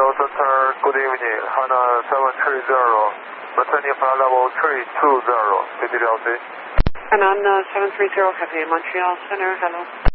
Montreal Center, good evening. HANA 730. Returning flight level 320. PTLC. HANA 730, copy. Montreal Center, hello.